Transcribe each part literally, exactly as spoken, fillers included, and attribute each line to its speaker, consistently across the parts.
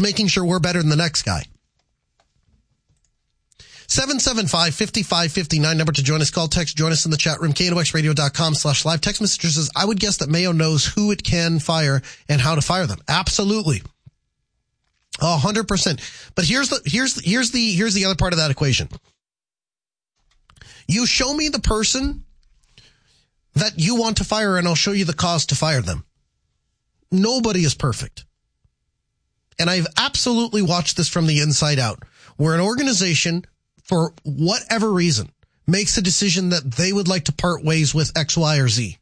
Speaker 1: making sure we're better than the next guy. seven seven five, five five five nine, number to join us. Call, text, join us in the chat room, K N O X radio dot com slash live. Text message says, I would guess that Mayo knows who it can fire and how to fire them. Absolutely. A hundred percent. But here's the, here's, here's the, here's the other part of that equation. You show me the person that you want to fire and I'll show you the cause to fire them. Nobody is perfect. And I've absolutely watched this from the inside out, where an organization, for whatever reason, makes a decision that they would like to part ways with X, Y, or Z.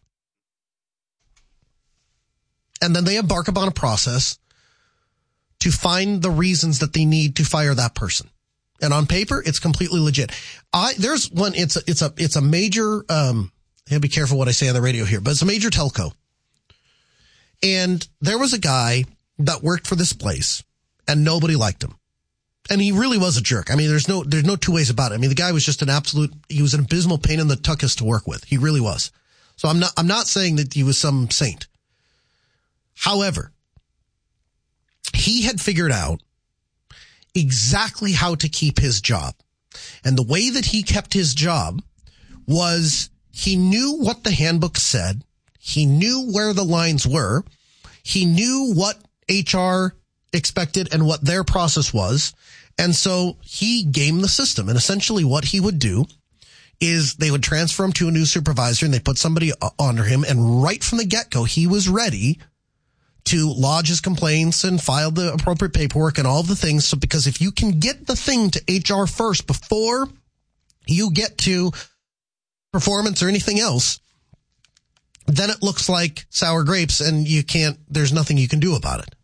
Speaker 1: And then they embark upon a process to find the reasons that they need to fire that person. And on paper, it's completely legit. I, there's one, it's a, it's a, it's a major, um, I gotta be careful what I say on the radio here, but it's a major telco. And there was a guy that worked for this place and nobody liked him. And he really was a jerk. I mean, there's no, there's no two ways about it. I mean, the guy was just an absolute, he was an abysmal pain in the tuchus to work with. He really was. So I'm not, I'm not saying that he was some saint. However, he had figured out exactly how to keep his job. And the way that he kept his job was he knew what the handbook said. He knew where the lines were. He knew what H R expected and what their process was. And so he gamed the system. And essentially what he would do is they would transfer him to a new supervisor and they put somebody under him. And right from the get-go, he was ready to lodge his complaints and file the appropriate paperwork and all of the things. So because if you can get the thing to H R first before you get to performance or anything else, then it looks like sour grapes and you can't, there's nothing you can do about it.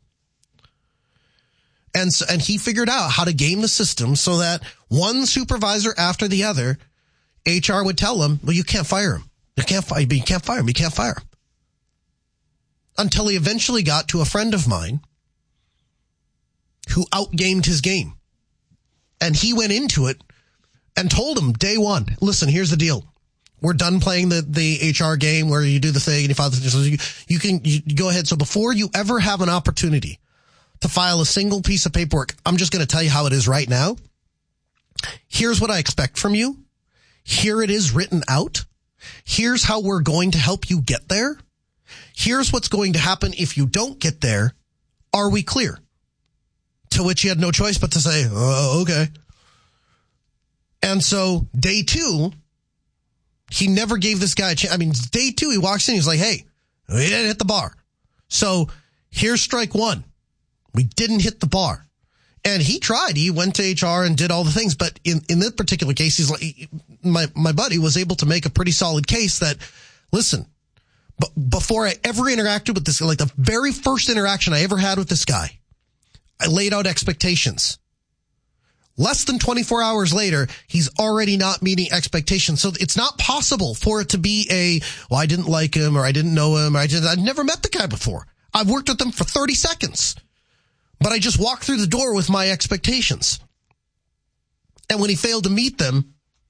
Speaker 1: And so, and he figured out how to game the system so that one supervisor after the other, H R would tell him, well, you can't fire him. You can't fire, you can't fire him. You can't fire him. Until he eventually got to a friend of mine who outgamed his game. And he went into it and told him day one, listen, here's the deal. We're done playing the, the H R game where you do the thing and you file the thing. You, you can you go ahead. So before you ever have an opportunity to file a single piece of paperwork, I'm just going to tell you how it is right now. Here's what I expect from you. Here it is written out. Here's how we're going to help you get there. Here's what's going to happen if you don't get there. Are we clear? To which he had no choice but to say, oh, okay. And so day two, he never gave this guy a chance. I mean, day two, he walks in, he's like, hey, we didn't hit the bar. So here's strike one. We didn't hit the bar. And he tried. He went to H R and did all the things. But in, in this particular case, he's like, my, my buddy was able to make a pretty solid case that, listen, but before I ever interacted with this, like the very first interaction I ever had with this guy, I laid out expectations. Less than twenty-four hours later, he's already not meeting expectations. So it's not possible for it to be a, well, I didn't like him or I didn't know him or I didn't, I've never met the guy before. I've worked with him for thirty seconds, but I just walked through the door with my expectations. And when he failed to meet them,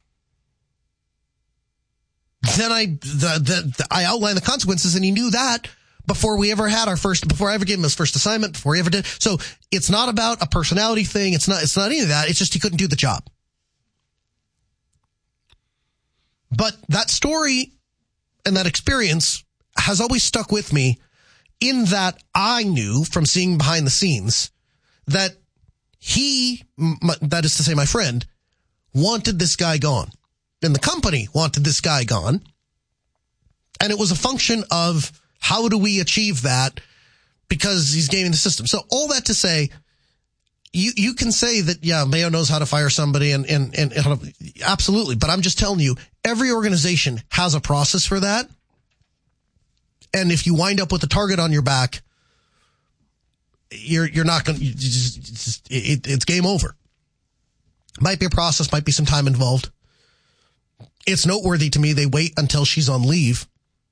Speaker 1: then I, the, the, the, I outlined the consequences and he knew that before we ever had our first, before I ever gave him his first assignment, before he ever did. So it's not about a personality thing. It's not, it's not any of that. It's just he couldn't do the job. But that story and that experience has always stuck with me in that I knew from seeing behind the scenes that he, that is to say my friend, wanted this guy gone. And the company wanted this guy gone. And it was a function of how do we achieve that because he's gaming the system. So all that to say, you, you can say that, yeah, Mayo knows how to fire somebody and, and, and, and absolutely. But I'm just telling you, every organization has a process for that. And if you wind up with a target on your back, you're, you're not going to, it, it's game over. Might be a process, might be some time involved. It's noteworthy to me. They wait until she's on leave.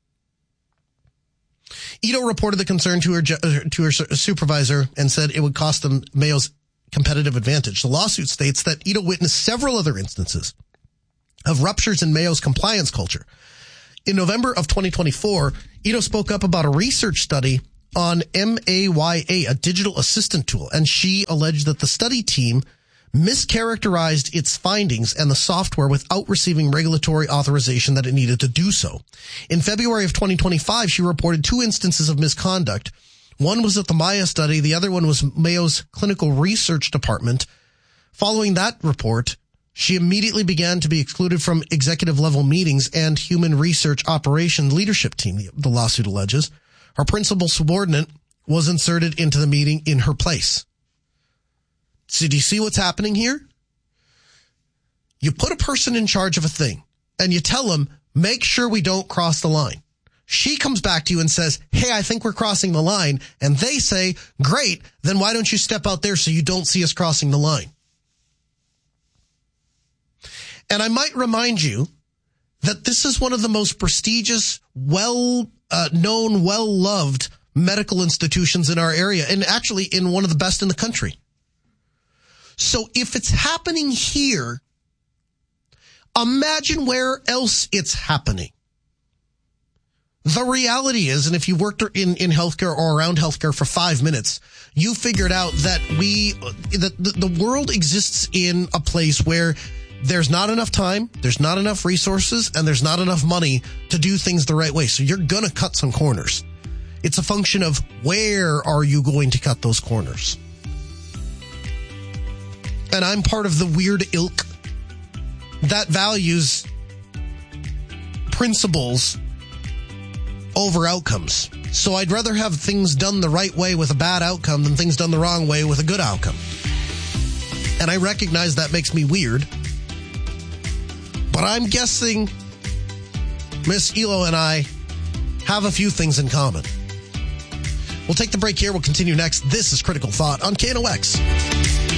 Speaker 1: Ito reported the concern to her to her supervisor and said it would cost them Mayo's competitive advantage. The lawsuit states that Ito witnessed several other instances of ruptures in Mayo's compliance culture. In November of twenty twenty-four, Ito spoke up about a research study on M A Y A, a digital assistant tool, and she alleged that the study team mischaracterized its findings and the software without receiving regulatory authorization that it needed to do so. In February of twenty twenty-five, she reported two instances of misconduct. One was at the Maya study. The other one was Mayo's clinical research department. Following that report, she immediately began to be excluded from executive level meetings and human research operation leadership team, the lawsuit alleges. Her principal subordinate was inserted into the meeting in her place. So do you see what's happening here? You put a person in charge of a thing and you tell them, make sure we don't cross the line. She comes back to you and says, hey, I think we're crossing the line. And they say, great, then why don't you step out there so you don't see us crossing the line? And I might remind you that this is one of the most prestigious, well uh, known, well-loved medical institutions in our area, and actually in one of the best in the country. So if it's happening here, imagine where else it's happening. The reality is, and if you worked in, in healthcare or around healthcare for five minutes, you figured out that we, that the, the world exists in a place where there's not enough time, there's not enough resources, and there's not enough money to do things the right way. So you're going to cut some corners. It's a function of where are you going to cut those corners? And I'm part of the weird ilk that values principles over outcomes. So I'd rather have things done the right way with a bad outcome than things done the wrong way with a good outcome. And I recognize that makes me weird. But I'm guessing Miss Elo and I have a few things in common. We'll take the break here. We'll continue next. This is Critical Thought on K N O X.